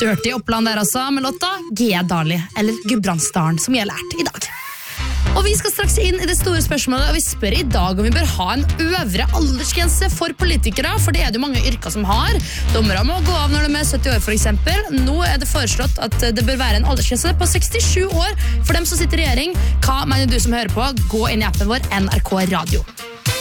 Dirty Oppland der altså, med låta G-Dali, eller Gudbrandsdalen, som vi har lært i dag. Og vi skal straks inn i det store spørsmålet, og vi spør i dag om vi bør ha en øvre aldersgrense for politikere, for det er det jo mange yrker som har. Dommere må gå av når de er 70 år for eksempel. Nå er det foreslått at det bør være en aldersgrense på 67 år for dem som sitter i regjering. Hva mener du som hører på? Gå inn i appen vår NRK Radio.